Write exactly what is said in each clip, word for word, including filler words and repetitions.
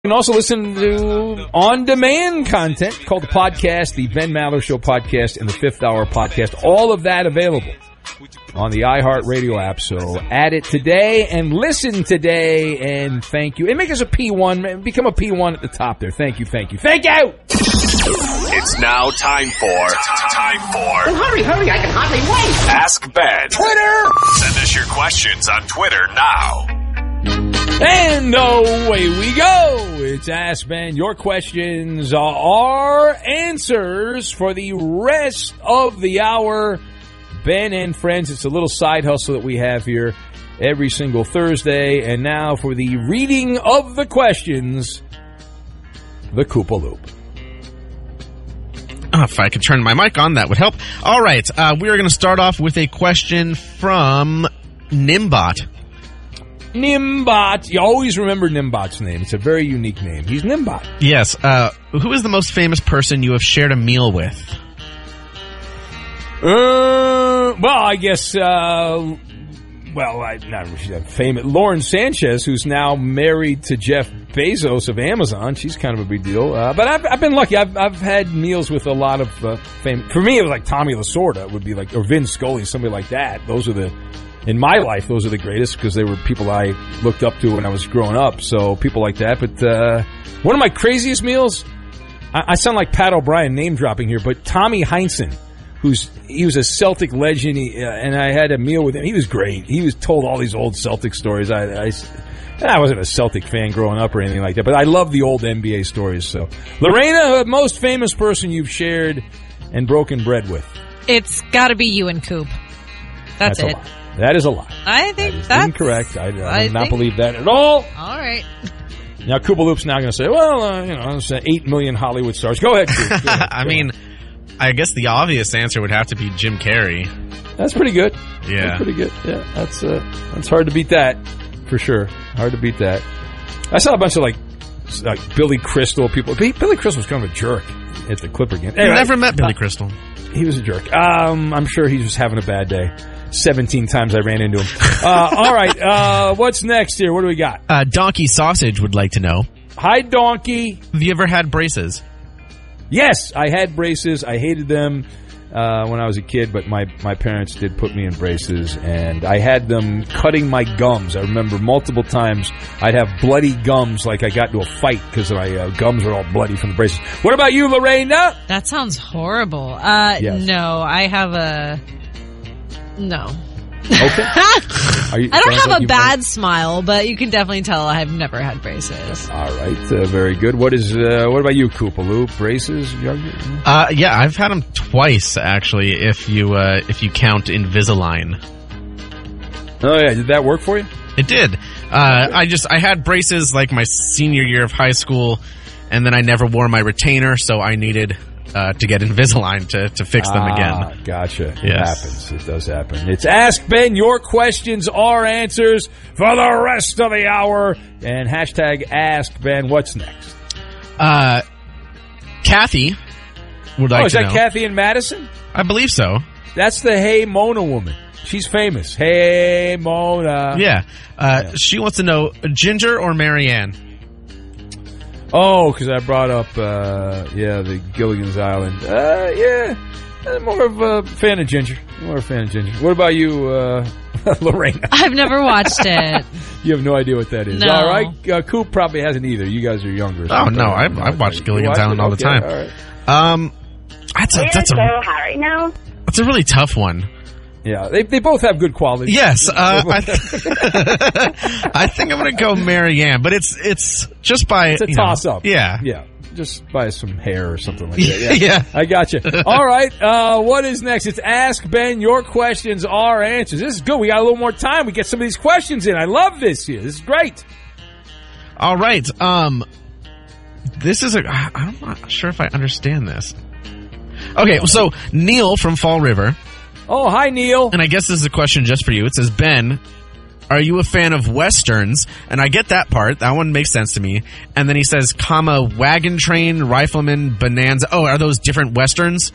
You can also listen to on-demand content called the podcast, the Ben Maller Show podcast, and the Fifth Hour podcast. All of that available on the iHeartRadio app. So add it today and listen today, and thank you. And make us a P one. Become a P one at the top there. Thank you, thank you, thank you! It's now time for... Time for... Well, hurry, hurry, I can hardly wait! Ask Ben. Twitter! Send us your questions on Twitter now. And away we go. It's Ask Ben. Your questions are answers for the rest of the hour. Ben and Friends. It's a little side hustle that we have here every single Thursday. And now for the reading of the questions, the Koopa Loop. Oh, if I could turn my mic on, that would help. All right. Uh, we are going to start off with a question from Nimbot. Nimbot. You always remember Nimbot's name. It's a very unique name. He's Nimbot. Yes. Uh, who is the most famous person you have shared a meal with? Uh, well, I guess, uh, well, I, not famous. Lauren Sanchez, who's now married to Jeff Bezos of Amazon. She's kind of a big deal. Uh, but I've, I've been lucky. I've, I've had meals with a lot of uh, fame. For me, it was like Tommy Lasorda would be like, or Vin Scully, somebody like that. Those are the, in my life, those are the greatest because they were people I looked up to when I was growing up. So people like that. But uh, one of my craziest meals, I, I sound like Pat O'Brien name dropping here, but Tommy Heinsohn, who's he was a Celtic legend, he, uh, and I had a meal with him. He was great. He was told all these old Celtic stories. I, I, and I wasn't a Celtic fan growing up or anything like that, but I love the old N B A stories. So, Lorena, the most famous person you've shared and broken bread with? It's got to be you and Coop. That's, That's it. A lie. That is a lie. I think that is that's incorrect. I, I, I do not think, believe that at all. All right. Now, Koopa Loop's now going to say, well, uh, you know, it's uh, eight million Hollywood stars. Go ahead, Coop. Go ahead. I mean, I guess the obvious answer would have to be Jim Carrey. That's pretty good. Yeah. That's pretty good. Yeah, that's uh, that's hard to beat that, for sure. Hard to beat that. I saw a bunch of, like, like Billy Crystal people. Billy Crystal was kind of a jerk at the Clipper game. Anyway, I never met Billy Crystal. He was a jerk. Um, I'm sure he was having a bad day. seventeen times I ran into him. Uh, all right, uh, what's next here? What do we got? Uh, Donkey Sausage would like to know. Hi, Donkey. Have you ever had braces? Yes, I had braces. I hated them uh, when I was a kid, but my, my parents did put me in braces, and I had them cutting my gums. I remember multiple times I'd have bloody gums like I got into a fight because my uh, gums were all bloody from the braces. What about you, Lorena? That sounds horrible. Uh, Yes. No, I have a... No. Okay. Are you, I don't sounds have like a you've bad smile, but you can definitely tell I've never had braces. All right, uh, very good. What is? Uh, what about you, Koopa Loop? Braces? Uh, yeah, I've had them twice actually. If you uh, if you count Invisalign. Oh yeah, did that work for you? It did. Uh, I just I had braces like my senior year of high school, and then I never wore my retainer, so I needed uh, to get Invisalign to to fix them ah, again. Gotcha. It Yes. happens. It does happen. It's Ask Ben. Your questions are answers for the rest of the hour. And hashtag Ask Ben. What's next? Uh, Kathy would like oh, is to that know. Kathy and Madison? I believe so. That's the Hey Mona woman. She's famous. Hey Mona. Yeah. Uh, Yeah. She wants to know Ginger or Marianne. Oh, because I brought up, uh, yeah, the Gilligan's Island. Uh, yeah, I'm more of a fan of Ginger. More of a fan of Ginger. What about you, uh, Lorena? I've never watched it. You have no idea what that is. No. All right, uh, Coop probably hasn't either. You guys are younger. So Oh you no, I probably I know watch what Gilligan's that is. Island all the Okay, time. all right. Um, that's a that's a Harry, no? that's a really tough one. Yeah, they they both have good qualities. Yes, uh, I, th- I think I'm going to go Marianne, but it's it's just by It's a you know, toss up. Yeah, Yeah. Just buy some hair or something like that. Yeah. Yeah. I got you. All right. Uh, what is next? It's Ask Ben. Your questions are answers. This is good. We got a little more time. We get some of these questions in. I love this here. This is great. All right. Um, this is a. I'm not sure if I understand this. Okay, so Neil from Fall River. Oh, hi, Neil. And I guess this is a question just for you. It says, Ben, are you a fan of Westerns? And I get that part. That one makes sense to me. And then he says, comma, Wagon Train, Rifleman, Bonanza. Oh, are those different Westerns?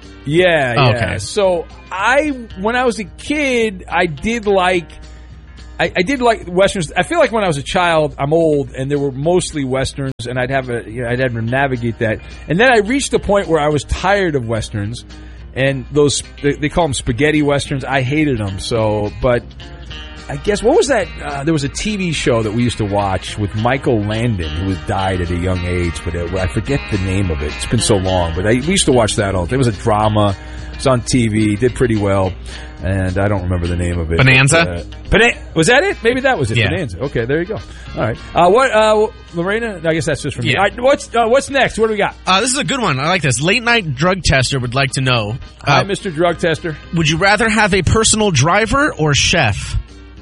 Yeah, Oh, yeah. okay. So I, when I was a kid, I did like I, I did like westerns. I feel like when I was a child, I'm old, and there were mostly westerns, and I'd have a, you know, I'd have to navigate that. And then I reached a point where I was tired of westerns, and those they, they call them spaghetti westerns. I hated them. So, but I guess what was that? Uh, there was a T V show that we used to watch with Michael Landon, who was died at a young age, but it, I forget the name of it. It's been so long, but I, we used to watch that all. There was a drama. It's on T V. Did pretty well. And I don't remember the name of it. Bonanza? But, uh, Bana- was that it? Maybe that was it. Yeah. Bonanza. Okay, there you go. All right. Uh, what, uh, Lorena? I guess that's just from me. Yeah. All right, what's, uh, what's next? What do we got? Uh, this is a good one. I like this. Late night drug tester would like to know. Hi, Uh, Mister Drug Tester. would you rather have a personal driver or chef?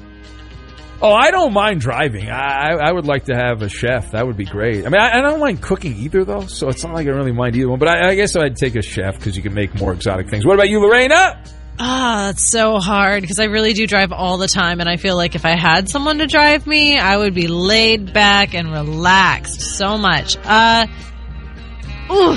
Oh, I don't mind driving. I, I would like to have a chef. That would be great. I mean, I, I don't mind cooking either, though, so it's not like I really mind either one. But I, I guess I'd take a chef because you can make more exotic things. What about you, Lorena? Ah, it's so hard because I really do drive all the time, and I feel like if I had someone to drive me, I would be laid back and relaxed so much. Uh, ooh, ooh,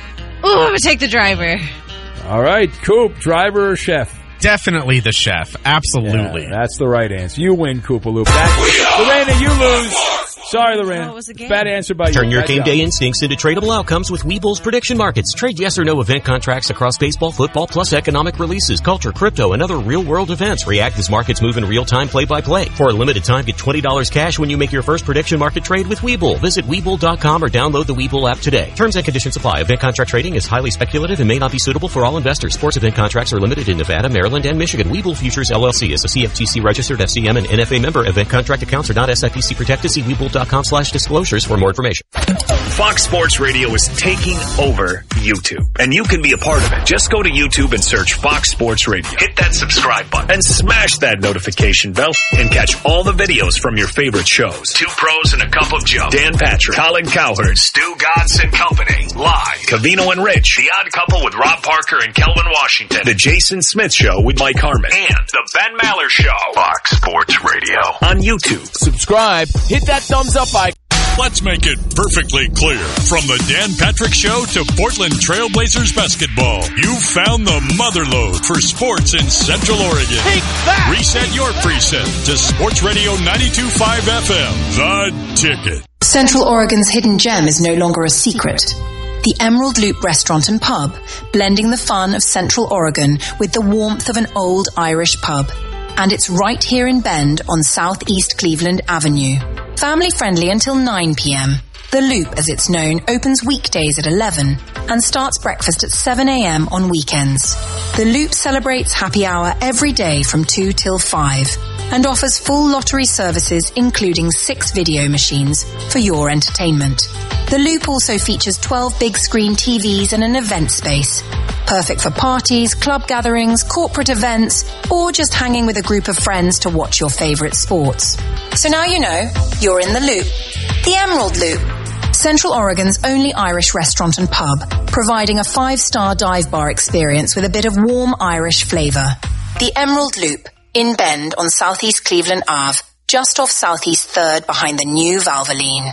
I'm gonna take the driver. All right, Coop, driver or chef? Definitely the chef. Absolutely. Yeah, that's the right answer. You win, Koopaloop. That, Lorena, you lose. Sorry, Lorena. What was the game? Bad answer by you. Turn your Bad game job. day instincts into tradable outcomes with Webull's prediction markets. Trade yes or no event contracts across baseball, football, plus economic releases, culture, crypto, and other real-world events. React as markets move in real time, play-by-play. For a limited time, get twenty dollars cash when you make your first prediction market trade with Webull. Visit Webull dot com or download the Webull app today. Terms and conditions apply. Event contract trading is highly speculative and may not be suitable for all investors. Sports event contracts are limited in Nevada, Maryland, and Michigan. Webull Futures L L C is a C F T C registered F C M and N F A member. Event contract accounts are not S I P C protected. See Webull dot com slash disclosures for more information. Fox Sports Radio is taking over YouTube, and you can be a part of it. Just go to YouTube and search Fox Sports Radio. Hit that subscribe button and smash that notification bell and catch all the videos from your favorite shows. Two Pros and a Cup of Joe. Dan Patrick, Colin Cowherd, Stu Godson Company. Live. Cavino and Rich. The Odd Couple with Rob Parker and Kelvin Washington. The Jason Smith Show with Mike Harmon. And The Ben Maller Show. Fox Sports Radio. On YouTube. Subscribe. Hit that thumbs up icon. Let's make it perfectly clear. From the Dan Patrick Show to Portland Trailblazers basketball, you've found the motherlode for sports in Central Oregon. Take that! Reset your preset to Sports Radio ninety-two point five F M, The Ticket. Central Oregon's hidden gem is no longer a secret. The Emerald Loop Restaurant and Pub, blending the fun of Central Oregon with the warmth of an old Irish pub. And it's right here in Bend on Southeast Cleveland Avenue. Family friendly until nine p.m. The Loop, as it's known, opens weekdays at eleven and starts breakfast at seven a.m. on weekends. The Loop celebrates happy hour every day from two till five and offers full lottery services including six video machines for your entertainment. The Loop also features twelve big screen T Vs and an event space. Perfect for parties, club gatherings, corporate events, or just hanging with a group of friends to watch your favorite sports. So now you know, you're in the Loop. The Emerald Loop. Central Oregon's only Irish restaurant and pub, providing a five-star dive bar experience with a bit of warm Irish flavor. The Emerald Loop, in Bend on Southeast Cleveland Avenue, just off Southeast third behind the new Valvoline.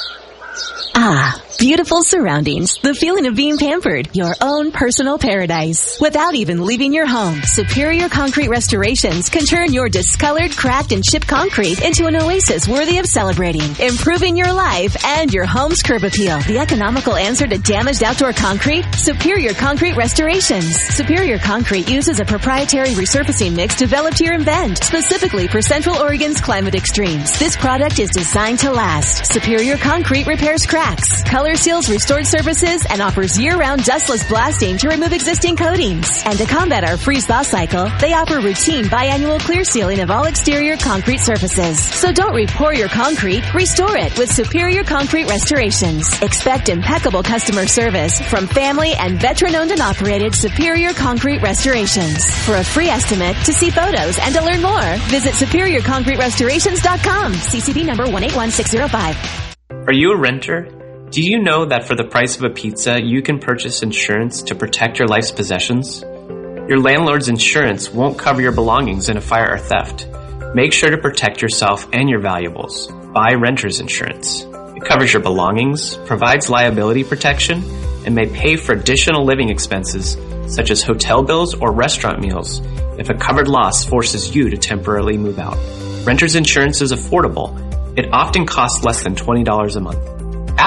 Ah, beautiful surroundings. The feeling of being pampered. Your own personal paradise. Without even leaving your home, Superior Concrete Restorations can turn your discolored, cracked, and chipped concrete into an oasis worthy of celebrating, improving your life and your home's curb appeal. The economical answer to damaged outdoor concrete? Superior Concrete Restorations. Superior Concrete uses a proprietary resurfacing mix developed here in Bend, specifically for Central Oregon's climate extremes. This product is designed to last. Superior Concrete repairs cracks, color seals restored surfaces, and offers year-round dustless blasting to remove existing coatings. And to combat our freeze-thaw cycle, they offer routine biannual clear sealing of all exterior concrete surfaces. So don't re-pour your concrete, restore it with Superior Concrete Restorations. Expect impeccable customer service from family and veteran-owned and operated Superior Concrete Restorations. For a free estimate, to see photos, and to learn more, visit superior concrete restorations dot com. C C B number one eight one six zero five. Are you a renter? Do you know that for the price of a pizza, you can purchase insurance to protect your life's possessions? Your landlord's insurance won't cover your belongings in a fire or theft. Make sure to protect yourself and your valuables. Buy renter's insurance. It covers your belongings, provides liability protection, and may pay for additional living expenses such as hotel bills or restaurant meals if a covered loss forces you to temporarily move out. Renter's insurance is affordable. It often costs less than twenty dollars a month.